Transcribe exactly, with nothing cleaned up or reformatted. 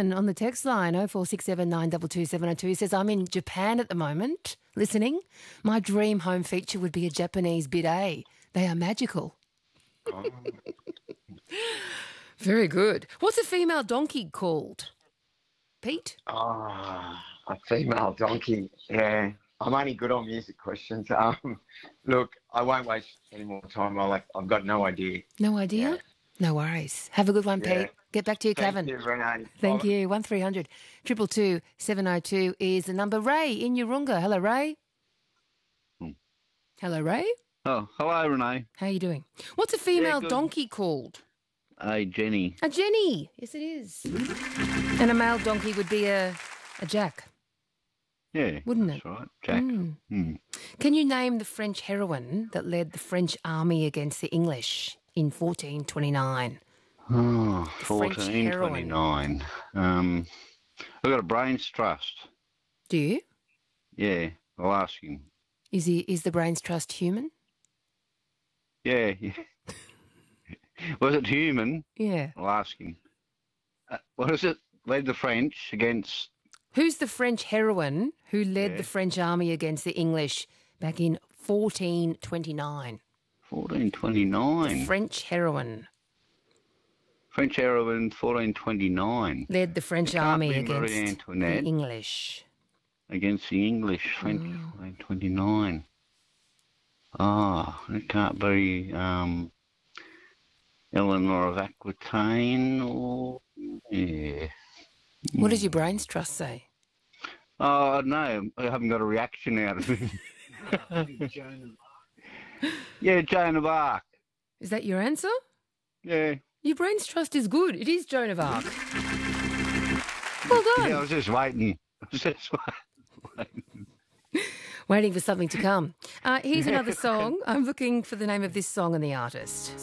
Kevin on the text line oh four six seven nine two two seven oh two says, I'm in Japan at the moment listening. My dream home feature would be a Japanese bidet. They are magical. Oh. Very good. What's a female donkey called? Pete? Oh, a female donkey. Yeah, I'm only good on music questions. Um, look, I won't waste any more time. I like, I've got no idea. No idea? Yeah. No worries. Have a good one, Yeah. Pete. Get back to you, Thank Kevin. you, Renee. Thank Bye. you. one three hundred two two two seven oh two is the number. Ray in Urunga. Hello, Ray. Hmm. Hello, Ray. Oh, hello, Renee. How are you doing? What's a female good. donkey called? Hey, Jenny. A Jenny. Yes, it is. And a male donkey would be a, a Jack, Yeah, wouldn't that's it? right. Jack. Mm. Hmm. Can you name the French heroine that led the French army against the English in fourteen twenty-nine? Oh, The French fourteen twenty-nine. Um, I've got a brains trust. Do you? Yeah, I'll ask him. Is he? Is the brains trust human? Yeah, yeah. Was it human? Yeah. I'll ask him. Uh, what is it? Led the French against... Who's the French heroine who led Yeah. the French army against the English back in fourteen twenty-nine? fourteen twenty-nine. French heroine French heroine, fourteen twenty-nine. led the French It can't army be against Marie the Antoinette. English. Against the English, French, Mm. fourteen twenty-nine. Ah, it can't be um, Eleanor of Aquitaine or... Yeah. What does your brains trust say? Oh, I don't know. I haven't got a reaction out of him. Yeah, Joan of Arc. Is that your answer? Yeah. Your brains trust is good. It is Joan of Arc. Well done. Yeah, I was just waiting. I was just waiting. Waiting for something to come. Uh, here's another song. I'm looking for the name of this song and the artist.